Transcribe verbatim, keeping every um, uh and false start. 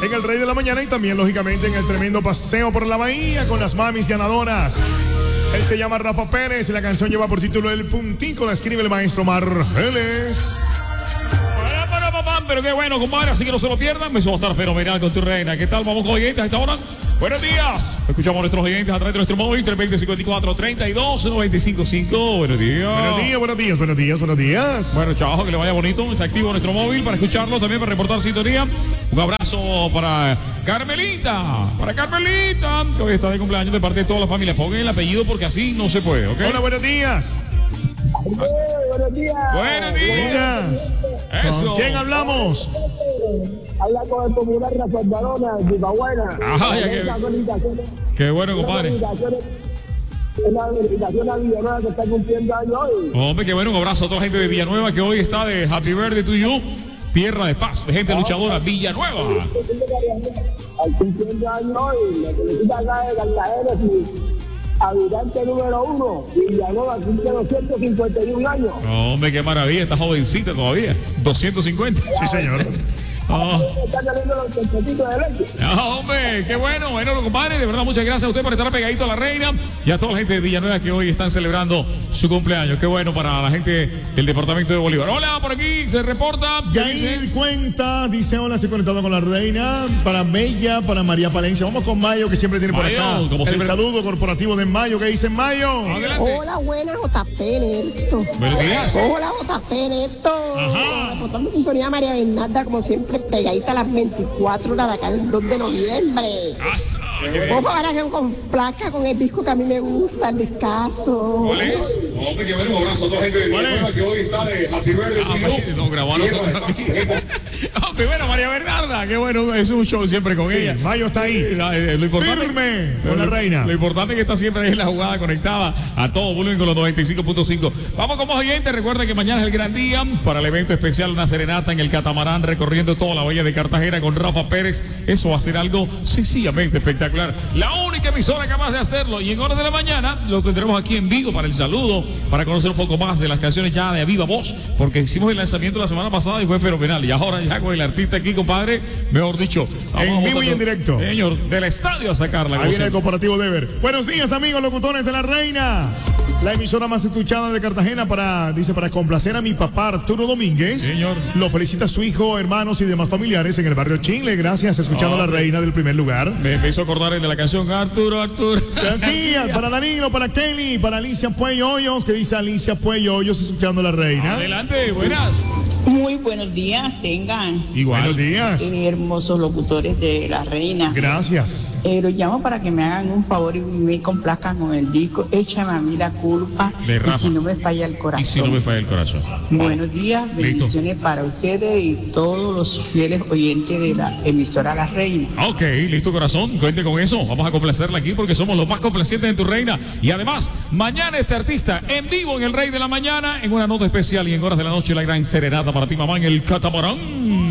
en el Rey de la Mañana y también, lógicamente, en el tremendo paseo por la bahía con las mamis ganadoras. Él se llama Rafa Pérez y la canción lleva por título El Puntico, la escribe el maestro Margeles. Pero qué bueno, compadre, así que no se lo pierdan. Eso va a estar fenomenal con tu reina. ¿Qué tal? Vamos con oyentes a esta hora. Buenos días. Escuchamos a nuestros oyentes a través de nuestro móvil tres veinte, cincuenta y cuatro, treinta y dos, noventa y cinco cinco. Buenos días. Buenos días, buenos días, buenos días, buenos días. Bueno, chavos, que le vaya bonito. Se activa nuestro móvil para escucharlo, también para reportar sintonía. Un abrazo para Carmelita. Para Carmelita, que hoy está de cumpleaños de parte de toda la familia. Pongan el apellido porque así no se puede, ¿ok? Hola, buenos días. Buenos días. Buenos días. Eso. ¿Con quién hablamos? Habla con el popular Rafael Barona, de Chihuahua. Ajá, ya que... Qué bueno, compadre. Una felicitación a Villanueva que está cumpliendo años hoy. Hombre, qué bueno, un abrazo a toda la gente de Villanueva que hoy está de Happy Birthday to you. Tierra de paz, de gente luchadora, Villanueva. Al cumpliendo años hoy, la felicita acá de Cartagena, habitante número uno, Villanueva, cumple doscientos cincuenta y un años. Hombre, qué maravilla, está jovencita todavía. doscientos cincuenta. Sí, señor. Oh. Está saliendo los tempecitos de leche. No, hombre, qué bueno, bueno, compadre, de verdad, muchas gracias a usted por estar pegadito a la reina y a toda la gente de Villanueva que hoy están celebrando su cumpleaños. Qué bueno para la gente del departamento de Bolívar. Hola, por aquí se reporta. Yair Cuenta dice: hola, estoy conectado con la reina. Para Bella, para María Palencia. Vamos con Mayo, que siempre tiene por Mayo, acá como el siempre. saludo corporativo de Mayo. ¿Qué dice Mayo? Adelante. Hola, buenas, J P Neto. Buenos días. Hola, J P Neto. Ajá. Reportando sintonía María Bernarda, como siempre, pegadita a las veinticuatro horas de acá el dos de noviembre. Asa, qué bien. Por favor, que con placa con el disco que a mí me gusta, el discazo. ¿Cuál es? Hombre, qué bueno, un abrazo a toda la gente de Villanueva que hoy está de Happy Birthday to you. No, grabó a nosotros. Hombre, bueno, María Bernarda, qué bueno, es un show siempre con Sí, ella. Mayo está ahí. La- eh, Lo importante, Firme con la reina. Lo importante es que está siempre ahí en la jugada conectada a todo volumen con los noventa y cinco punto cinco. Vamos como oyentes, recuerden que mañana es el gran día para el evento especial, una serenata en el catamarán recorriendo toda la bahía de Cartagena con Rafa Pérez. Eso va a ser algo sencillamente espectacular. La única emisora capaz de hacerlo. Y en horas de la mañana lo tendremos aquí en vivo para el saludo, para conocer un poco más de las canciones ya de viva voz, porque hicimos el lanzamiento la semana pasada y fue fenomenal. Y ahora ya con el artista aquí, compadre, mejor dicho, En a vivo y en botar- directo. Señor, del estadio a sacarla. Ahí como viene el siempre. comparativo Deber. Buenos días, amigos locutores de la reina. La emisora más escuchada de Cartagena para, dice, para complacer a mi papá Arturo Domínguez. Señor. Lo felicita su hijo, hermanos y demás familiares en el barrio Chinle. Gracias, escuchando a la Hombre. reina del primer lugar. Me, me hizo acordar el de la canción Arturo, Arturo. Gracias, para Danilo, para Kelly, para Alicia Puello Hoyos, que dice Alicia Puello Hoyos escuchando a la reina. Adelante, buenas. Muy buenos días, tengan Igual. Buenos días. eh, hermosos locutores de la reina. Gracias. Eh, los llamo para que me hagan un favor y me complazcan con el disco Échame a mí la culpa De y Rafa. si no me falla el Y corazón. si no me falla el corazón. Buenos días, bendiciones para ustedes y todos los fieles oyentes de la emisora La Reina. Ok, listo, corazón. Cuente con eso. Vamos a complacerla aquí porque somos los más complacientes de tu reina. Y además, mañana este artista en vivo en el Rey de la Mañana, en una nota especial y en horas de la noche, la gran serenata para ti, mamá, en el catamarán.